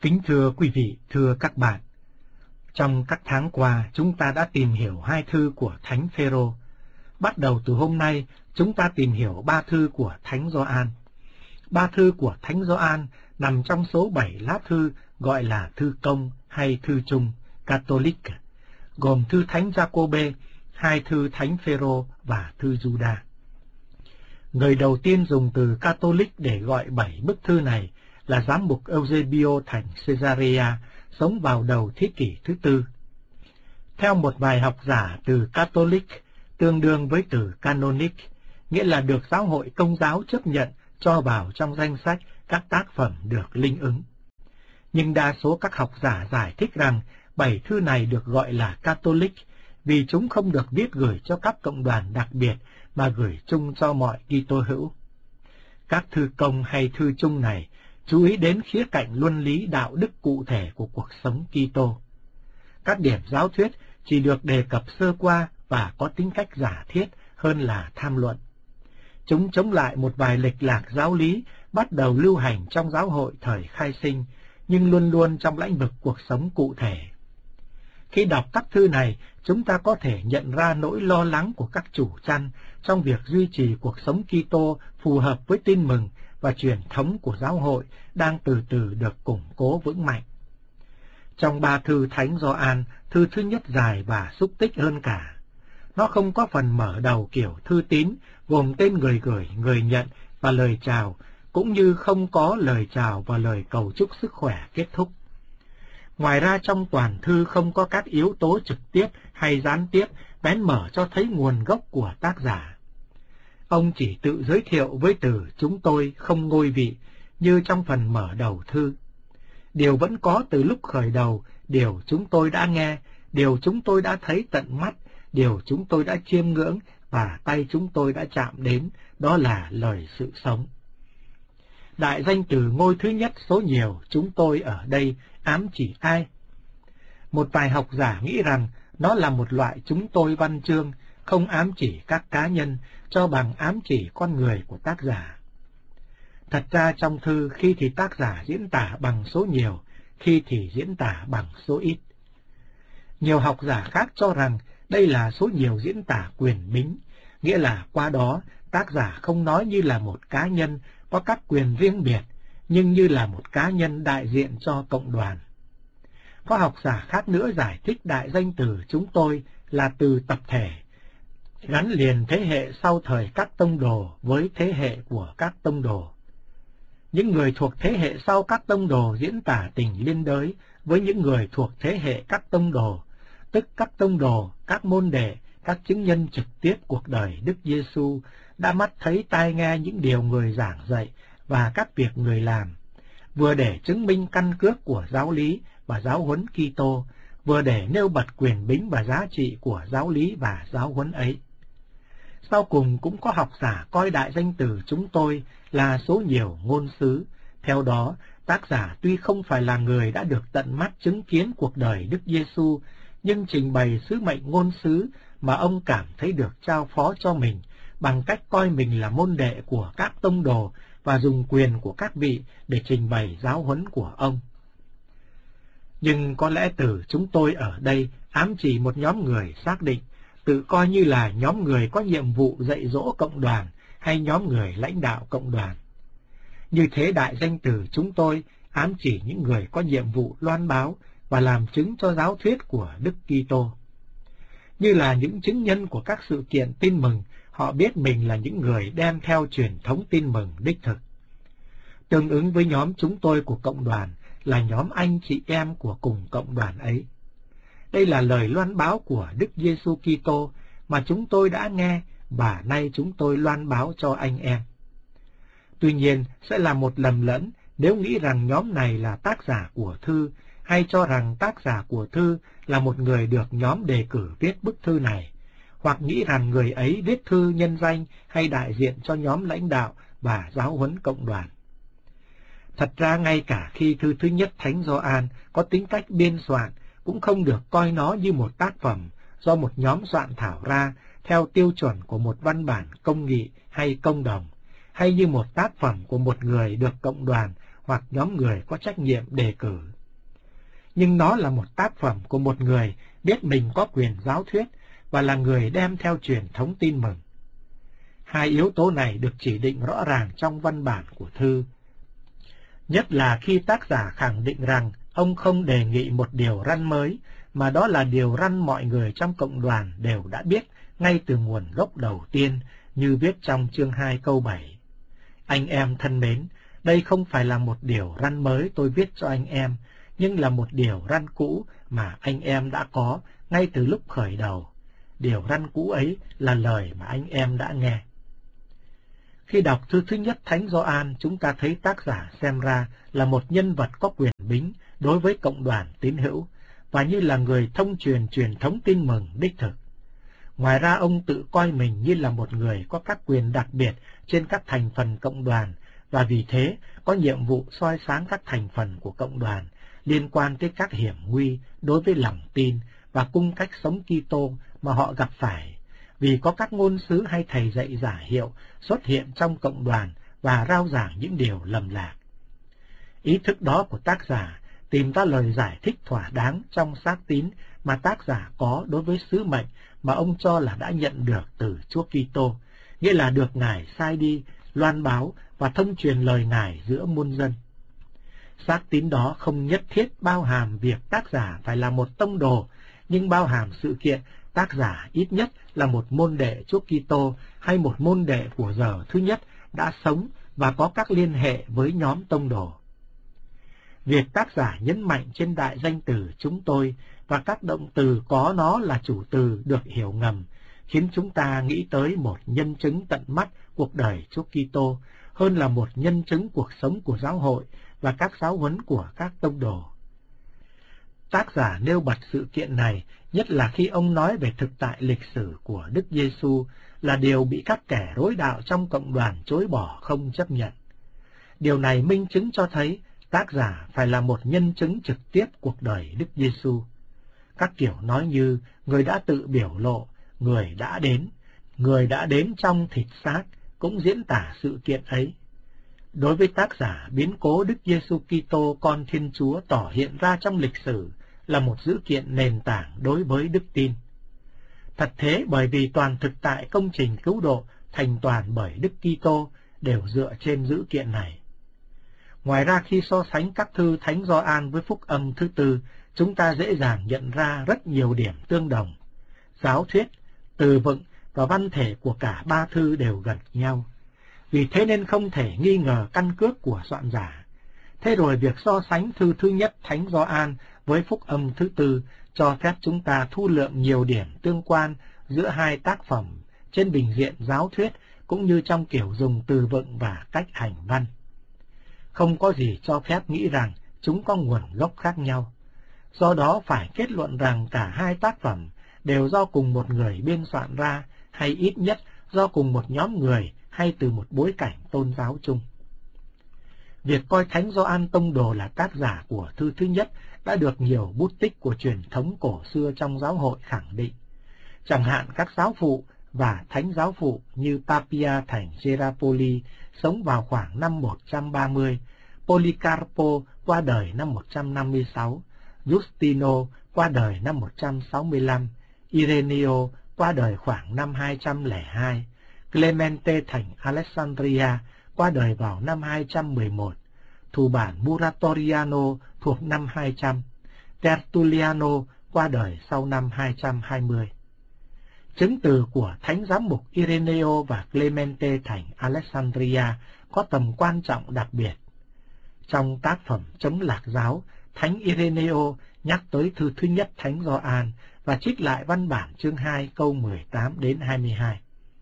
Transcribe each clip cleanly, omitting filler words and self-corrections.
Kính thưa quý vị, thưa các bạn, trong các tháng qua chúng ta đã tìm hiểu 2 thư của Thánh Phêrô. Bắt đầu từ hôm nay, chúng ta tìm hiểu 3 thư của Thánh Gioan. 3 thư của Thánh Gioan nằm trong số 7 lá thư gọi là thư công hay thư chung, Catholic, gồm thư Thánh Giacôbê, 2 thư Thánh Phêrô và thư Giuđa. Người đầu tiên dùng từ Catholic để gọi 7 bức thư này là giám mục Eusebio thành Caesarea, sống vào đầu thế kỷ thứ 4. Theo một vài học giả, từ Catholic tương đương với từ Canonic, nghĩa là được giáo hội Công giáo chấp nhận cho vào trong danh sách các tác phẩm được linh ứng. Nhưng đa số các học giả giải thích rằng 7 thư này được gọi là Catholic vì chúng không được viết gửi cho các cộng đoàn đặc biệt mà gửi chung cho mọi Kitô hữu. Các thư công hay thư chung này chú ý đến khía cạnh luân lý đạo đức cụ thể của cuộc sống Kitô. Các điểm giáo thuyết chỉ được đề cập sơ qua và có tính cách giả thiết hơn là tham luận. Chúng chống lại một vài lệch lạc giáo lý bắt đầu lưu hành trong giáo hội thời khai sinh, nhưng luôn luôn trong lĩnh vực cuộc sống cụ thể. Khi đọc các thư này, chúng ta có thể nhận ra nỗi lo lắng của các chủ chăn trong việc duy trì cuộc sống Kitô phù hợp với tin mừng và truyền thống của giáo hội đang từ từ được củng cố vững mạnh. Trong 3 thư Thánh Gioan, thư thứ nhất dài và xúc tích hơn cả. Nó không có phần mở đầu kiểu thư tín, gồm tên người gửi, người nhận và lời chào, cũng như không có lời chào và lời cầu chúc sức khỏe kết thúc. Ngoài ra trong toàn thư không có các yếu tố trực tiếp hay gián tiếp bén mở cho thấy nguồn gốc của tác giả. Ông chỉ tự giới thiệu với từ chúng tôi không ngôi vị như trong phần mở đầu thư. Điều vẫn có từ lúc khởi đầu, điều chúng tôi đã nghe, điều chúng tôi đã thấy tận mắt, điều chúng tôi đã chiêm ngưỡng và tay chúng tôi đã chạm đến, đó là lời sự sống. Đại danh từ ngôi thứ nhất số nhiều chúng tôi ở đây ám chỉ ai? Một vài học giả nghĩ rằng nó là một loại chúng tôi văn chương, không ám chỉ các cá nhân, cho bằng ám chỉ con người của tác giả. Thật ra trong thư, khi thì tác giả diễn tả bằng số nhiều, khi thì diễn tả bằng số ít. Nhiều học giả khác cho rằng đây là số nhiều diễn tả quyền bính, nghĩa là qua đó tác giả không nói như là một cá nhân có các quyền riêng biệt, nhưng như là một cá nhân đại diện cho cộng đoàn. Có học giả khác nữa giải thích đại danh từ chúng tôi là từ tập thể, gắn liền thế hệ sau thời các tông đồ với thế hệ của các tông đồ. Những người thuộc thế hệ sau các tông đồ diễn tả tình liên đới với những người thuộc thế hệ các tông đồ, tức các tông đồ, các môn đệ, các chứng nhân trực tiếp cuộc đời Đức Giêsu đã mắt thấy tai nghe những điều người giảng dạy và các việc người làm, vừa để chứng minh căn cước của giáo lý và giáo huấn Kitô, vừa để nêu bật quyền bính và giá trị của giáo lý và giáo huấn ấy. Sau cùng cũng có học giả coi đại danh từ chúng tôi là số nhiều ngôn sứ. Theo đó, tác giả tuy không phải là người đã được tận mắt chứng kiến cuộc đời Đức Giêsu, nhưng trình bày sứ mệnh ngôn sứ mà ông cảm thấy được trao phó cho mình bằng cách coi mình là môn đệ của các tông đồ và dùng quyền của các vị để trình bày giáo huấn của ông. Nhưng có lẽ từ chúng tôi ở đây ám chỉ một nhóm người xác định, tự coi như là nhóm người có nhiệm vụ dạy dỗ cộng đoàn hay nhóm người lãnh đạo cộng đoàn. Như thế đại danh từ chúng tôi ám chỉ những người có nhiệm vụ loan báo và làm chứng cho giáo thuyết của Đức Kitô. Như là những chứng nhân của các sự kiện tin mừng, họ biết mình là những người đem theo truyền thống tin mừng đích thực. Tương ứng với nhóm chúng tôi của cộng đoàn là nhóm anh chị em của cùng cộng đoàn ấy. Đây là lời loan báo của Đức Giêsu Kitô mà chúng tôi đã nghe và nay chúng tôi loan báo cho anh em. Tuy nhiên, sẽ là một lầm lẫn nếu nghĩ rằng nhóm này là tác giả của thư, hay cho rằng tác giả của thư là một người được nhóm đề cử viết bức thư này, hoặc nghĩ rằng người ấy viết thư nhân danh hay đại diện cho nhóm lãnh đạo và giáo huấn cộng đoàn. Thật ra ngay cả khi thư thứ nhất Thánh Gioan có tính cách biên soạn, cũng không được coi nó như một tác phẩm do một nhóm soạn thảo ra theo tiêu chuẩn của một văn bản công nghị hay công đồng, hay như một tác phẩm của một người được cộng đoàn hoặc nhóm người có trách nhiệm đề cử. nhưng nó là một tác phẩm của một người biết mình có quyền giáo thuyết và là người đem theo truyền thống tin mừng. Hai yếu tố này được chỉ định rõ ràng trong văn bản của thư. Nhất là khi tác giả khẳng định rằng ông không đề nghị một điều răn mới, mà đó là điều răn mọi người trong cộng đoàn đều đã biết ngay từ nguồn gốc đầu tiên, như viết trong chương 2 câu 7. Anh em thân mến, đây không phải là một điều răn mới tôi viết cho anh em, nhưng là một điều răn cũ mà anh em đã có ngay từ lúc khởi đầu. Điều răn cũ ấy là lời mà anh em đã nghe. Khi đọc thư thứ nhất Thánh Gioan, chúng ta thấy tác giả xem ra là một nhân vật có quyền bính đối với cộng đoàn tín hữu, và như là người thông truyền truyền thống tin mừng đích thực. Ngoài ra, ông tự coi mình như là một người có các quyền đặc biệt trên các thành phần cộng đoàn, và vì thế có nhiệm vụ soi sáng các thành phần của cộng đoàn liên quan tới các hiểm nguy đối với lòng tin và cung cách sống Kitô mà họ gặp phải, vì có các ngôn sứ hay thầy dạy giả hiệu xuất hiện trong cộng đoàn và rao giảng những điều lầm lạc. Ý thức đó của tác giả tìm ra lời giải thích thỏa đáng trong xác tín mà tác giả có đối với sứ mệnh mà ông cho là đã nhận được từ Chúa Kitô, nghĩa là được Ngài sai đi, loan báo và thông truyền lời Ngài giữa muôn dân. Xác tín đó không nhất thiết bao hàm việc tác giả phải là một tông đồ, nhưng bao hàm sự kiện tác giả ít nhất là một môn đệ Chúa Kitô hay một môn đệ của giờ thứ nhất đã sống và có các liên hệ với nhóm tông đồ. Việc tác giả nhấn mạnh trên đại danh từ chúng tôi và các động từ có nó là chủ từ được hiểu ngầm, khiến chúng ta nghĩ tới một nhân chứng tận mắt cuộc đời Chúa Kitô hơn là một nhân chứng cuộc sống của giáo hội và các giáo huấn của các tông đồ. Tác giả nêu bật sự kiện này, nhất là khi ông nói về thực tại lịch sử của Đức Giêsu là điều bị các kẻ rối đạo trong cộng đoàn chối bỏ không chấp nhận. Điều này minh chứng cho thấy tác giả phải là một nhân chứng trực tiếp cuộc đời Đức Giêsu. Các kiểu nói như người đã tự biểu lộ, người đã đến trong thịt xác cũng diễn tả sự kiện ấy. Đối với tác giả, biến cố Đức Giêsu Kitô con Thiên Chúa tỏ hiện ra trong lịch sử là một dữ kiện nền tảng đối với đức tin. Thật thế, bởi vì toàn thực tại công trình cứu độ thành toàn bởi Đức Kitô đều dựa trên dữ kiện này. Ngoài ra, khi so sánh các thư Thánh Gioan với phúc âm thứ tư, chúng ta dễ dàng nhận ra rất nhiều điểm tương đồng. Giáo thuyết, từ vựng và văn thể của cả ba thư đều gần nhau. Vì thế nên không thể nghi ngờ căn cước của soạn giả. Thế rồi việc so sánh thư thứ nhất Thánh Gioan với phúc âm thứ tư cho phép chúng ta thu lượm nhiều điểm tương quan giữa hai tác phẩm trên bình diện giáo thuyết cũng như trong kiểu dùng từ vựng và cách hành văn. Không có gì cho phép nghĩ rằng chúng có nguồn gốc khác nhau. Do đó phải kết luận rằng cả hai tác phẩm đều do cùng một người biên soạn ra, hay ít nhất do cùng một nhóm người hay từ một bối cảnh tôn giáo chung. Việc coi Thánh Gioan tông đồ là tác giả của thư thứ nhất đã được nhiều bút tích của truyền thống cổ xưa trong giáo hội khẳng định. Chẳng hạn các giáo phụ và thánh giáo phụ như Papia thành Gerapoli sống vào khoảng năm 130, Policarpo qua đời năm 156, Justino qua đời năm 165, Ireneo qua đời khoảng năm 202, Clemente thành Alexandria qua đời vào năm 211, thủ bản Muratoriano thuộc năm 200, Tertulliano qua đời sau năm 220. Chứng từ của Thánh Giám mục Ireneo và Clemente thành Alexandria có tầm quan trọng đặc biệt. Trong tác phẩm Chống Lạc Giáo, Thánh Ireneo nhắc tới thư thứ nhất Thánh Gioan và trích lại văn bản chương 2 câu 18 đến 22.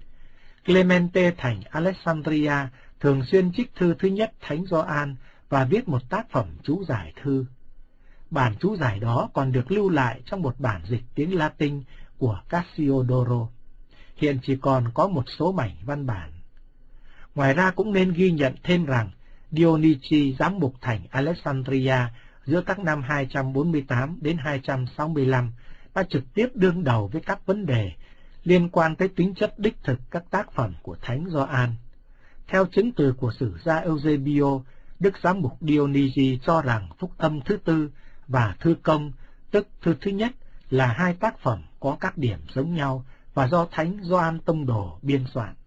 Clemente thành Alexandria thường xuyên trích thư thứ nhất Thánh Gioan và viết một tác phẩm chú giải thư. Bản chú giải đó còn được lưu lại trong một bản dịch tiếng Latin của Cassiodoro. Hiện chỉ còn có một số mảnh văn bản. Ngoài ra cũng nên ghi nhận thêm rằng Dionichi giám mục thành Alexandria giữa các năm 248 đến 265 đã trực tiếp đương đầu với các vấn đề liên quan tới tính chất đích thực các tác phẩm của Thánh Gioan. Theo chứng từ của sử gia Eusebio, Đức Giám mục Dionysi cho rằng phúc âm thứ tư và Thư Công, tức thư thứ nhất, là hai tác phẩm có các điểm giống nhau và do Thánh Gioan Tông Đồ biên soạn.